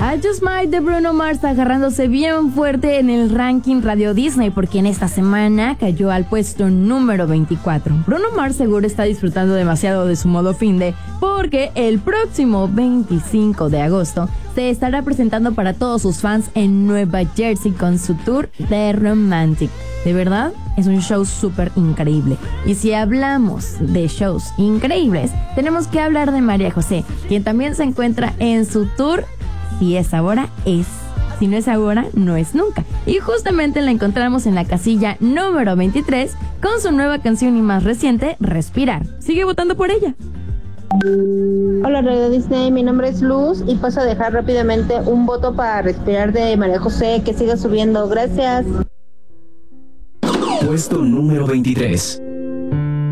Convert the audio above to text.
I Just Might de Bruno Mars agarrándose bien fuerte en el ranking Radio Disney porque en esta semana cayó al puesto número 24. Bruno Mars seguro está disfrutando demasiado de su modo finde porque el próximo 25 de agosto se estará presentando para todos sus fans en Nueva Jersey con su tour de Romantic. De verdad, es un show súper increíble. Y si hablamos de shows increíbles, tenemos que hablar de María José, quien también se encuentra en su tour. Si es ahora, es. Si no es ahora, no es nunca. Y justamente la encontramos en la casilla número 23 con su nueva canción y más reciente, Respirar. Sigue votando por ella. Hola Radio Disney, mi nombre es Luz y paso a dejar rápidamente un voto para Respirar de María José, que siga subiendo. Gracias. Puesto número 23.